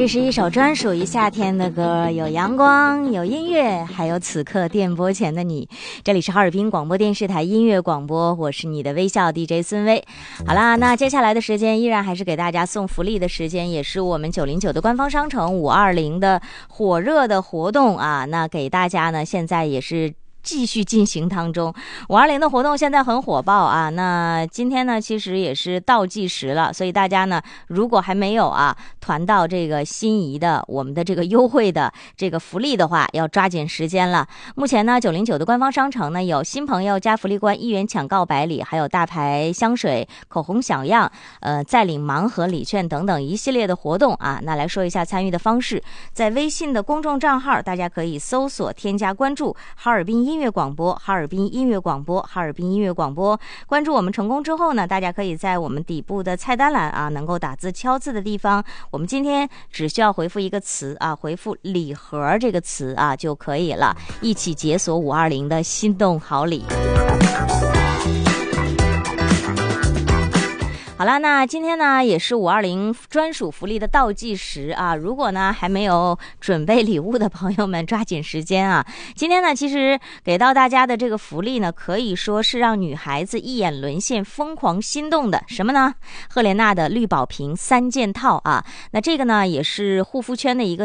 这是一首专属于夏天的歌，有阳光，有音乐，还有此刻电波前的你。这里是哈尔滨广播电视台音乐广播，我是你的微笑 DJ 孙薇。好啦，那接下来的时间依然还是给大家送福利的时间，也是我们909的官方商城520的火热的活动啊。那给大家呢，现在也是继续进行当中，520的活动现在很火爆啊。那今天呢，其实也是倒计时了，所以大家呢，如果还没有团到这个心仪的我们的这个优惠的这个福利的话，要抓紧时间了。目前呢，909的官方商城呢，有新朋友加福利冠1元抢告百里，还有大牌香水、口红小样，再领盲盒礼券等等一系列的活动啊。那来说一下参与的方式，在微信的公众账号，大家可以搜索添加关注哈尔滨音乐广播，哈尔滨音乐广播，哈尔滨音乐广播。关注我们成功之后呢，大家可以在我们底部的菜单栏啊，能够打字敲字的地方，我们今天只需要回复一个词啊，回复礼盒这个词啊就可以了，一起解锁520的心动好礼。好了，那今天呢也是520专属福利的倒计时啊！如果呢还没有准备礼物的朋友们，抓紧时间啊！今天呢，其实给到大家的这个福利呢，可以说是让女孩子一眼沦陷、疯狂心动的什么呢？赫莲娜的绿宝瓶3件套啊！那这个呢也是护肤圈的一个